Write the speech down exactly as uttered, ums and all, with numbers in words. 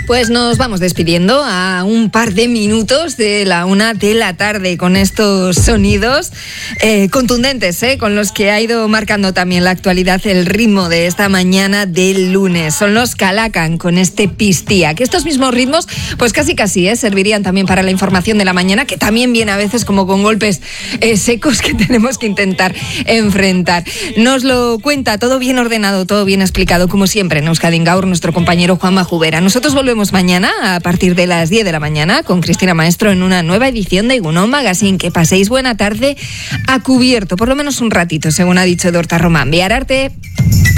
Pues nos vamos despidiendo a un par de minutos de la una de la tarde con estos sonidos eh, contundentes, eh, con los que ha ido marcando también la actualidad el ritmo de esta mañana del lunes. Son los Calacan con este Pistía, que estos mismos ritmos pues casi casi eh, servirían también para la información de la mañana, que también viene a veces como con golpes eh, secos que tenemos que intentar enfrentar. Nos lo cuenta todo bien ordenado, todo bien explicado, como siempre en Euskadi Gaur, nuestro compañero Juanma Jubera. Nosotros volvemos mañana a partir de las diez de la mañana con Cristina Maestro en una nueva edición de Egunon Magazine. Que paséis buena tarde a cubierto, por lo menos un ratito, según ha dicho Dorta Román. Biararte.